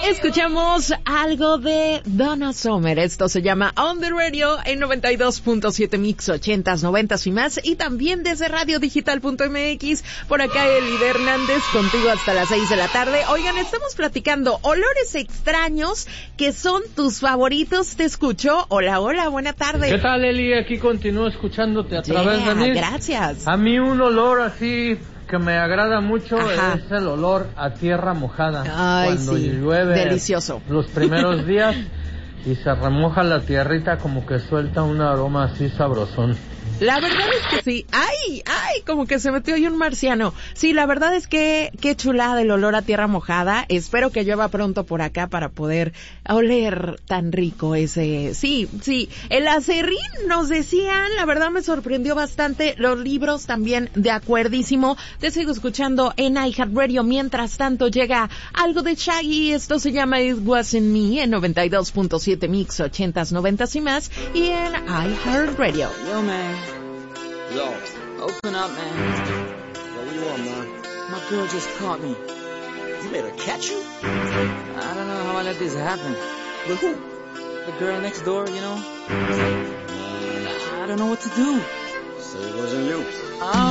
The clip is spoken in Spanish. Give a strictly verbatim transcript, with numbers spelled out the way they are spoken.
Escuchamos algo de Donna Summer. Esto se llama On the Radio en noventa y dos punto siete Mix, ochentas, noventas y más. Y también desde radio digital punto m x. Por acá Elide Hernández contigo hasta las seis de la tarde. Oigan, estamos platicando olores extraños que son tus favoritos. Te escucho. Hola, hola, buena tarde. ¿Qué tal, Eli? Aquí continúo escuchándote a yeah, través de mí. Gracias. A mí un olor así que me agrada mucho. Ajá. Es el olor a tierra mojada. Ay, cuando sí. llueve Delicioso. los primeros días y se remoja la tierrita, como que suelta un aroma así sabrosón. La verdad es que sí. ¡Ay! ¡Ay! Como que se metió ahí un marciano. Sí, la verdad es que qué chulada el olor a tierra mojada. Espero que llueva pronto por acá para poder oler tan rico ese... Sí, sí. El acerrín nos decían, la verdad me sorprendió bastante. Los libros también, de acuerdísimo. Te sigo escuchando en iHeartRadio. Mientras tanto llega algo de Shaggy. Esto se llama It Wasn't Me en noventa y dos punto siete Mix, ochentas, noventas y más. Y en iHeartRadio. Yo, man. Yo, open up, man. Yo, what you want, man? My girl just caught me. You made her catch you? I don't know how I let this happen. With who? The girl next door, you know? I don't know what to do. So it wasn't you. I